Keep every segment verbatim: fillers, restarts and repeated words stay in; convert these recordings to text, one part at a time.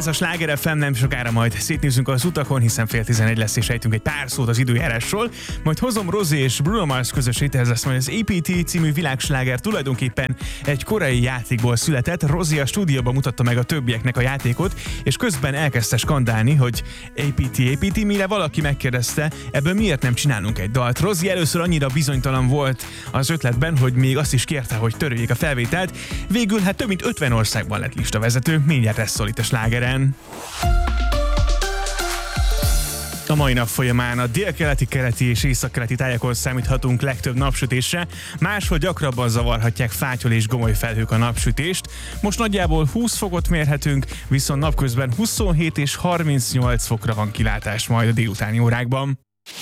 Ez a Sláger ef em, nem sokára majd szétnézünk az utakon, hiszen fél tizenegy lesz, és ejtünk egy pár szót az időjárásról. Majd hozom Rozi és Bruno Mars közösét, ez lesz majd az á pé té című világsláger, tulajdonképpen egy korai játékból született. Rozi a stúdióban mutatta meg a többieknek a játékot, és közben elkezdte skandálni, hogy á pé té, á pé té, mire valaki megkérdezte, ebből miért nem csinálunk egy dalt. Rozi először annyira bizonytalan volt az ötletben, hogy még azt is kérte, hogy töröljék a felvételt. Végül hát több mint ötven országban lett listavezető, mindjárt ez szól itt a Slágeren. A mai nap folyamán a délkeleti, keleti és északkeleti tájakon számíthatunk legtöbb napsütésre, máshol gyakrabban zavarhatják fátyol és gomoly felhők a napsütést. Most nagyjából húsz fokot mérhetünk, viszont napközben huszonhét és harmincnyolc fokra van kilátás majd a délutáni órákban.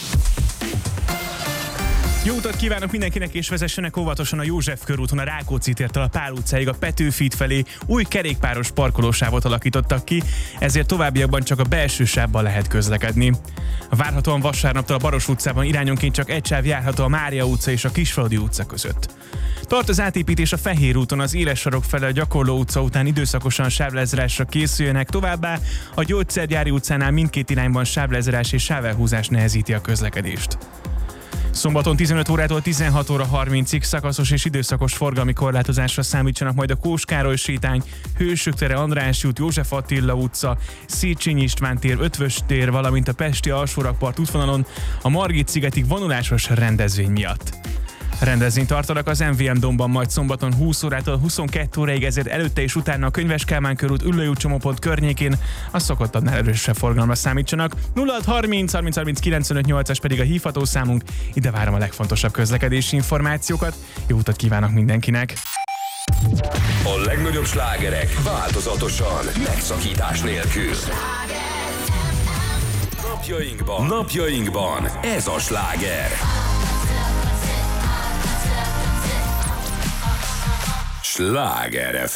Jó utat kívánok mindenkinek, és vezessenek óvatosan a József körúton a Rákóczi tértől a Pál utcáig a Petőfi híd felé. Új kerékpáros parkolósávot alakítottak ki, ezért továbbiakban csak a belső sávban lehet közlekedni. Várhatóan vasárnaptól a Baros utcában irányonként csak egy sáv járható a Mária utca és a Kisfaludy utca között. Tart az átépítés a Fehér úton, az éles sarok fele a Gyakorló utca után időszakosan sávlezárásra készüljenek, továbbá a Gyógyszergyári utcánál mindkét irányban sávlezárás és sávelhúzás nehezíti a közlekedést. Szombaton tizenöt órától tizenhat óra harmincig szakaszos és időszakos forgalmi korlátozásra számítsanak majd a Kós Károly sétány, Hősök tere, Andrássy út, József Attila utca, Széchenyi István tér, Ötvös tér, valamint a Pesti Alsórakpart útvonalon a Margit-szigetig vonulásos rendezvény miatt. Rendezvényt tartanak az em vé em Domban majd szombaton húsz órától huszonkettő óráig, ezért előtte és utána a Könyves Kálmán körút, Üllői út csomópont környékén a szokottabbnál erősebb forgalomra számítsanak. nulla hat harminc harminc harminc kilencvenöt nyolcas pedig a hívható számunk, ide várom a legfontosabb közlekedési információkat. Jó utat kívánok mindenkinek! A legnagyobb slágerek változatosan, megszakítás nélkül. Napjainkban, napjainkban ez a sláger. Sláger ef